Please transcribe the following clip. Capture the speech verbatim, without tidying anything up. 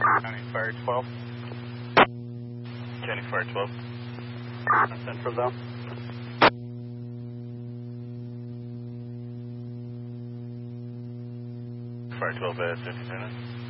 County Fire twelve. County Fire twelve. Central zone. Fire twelve, uh, fifty-two.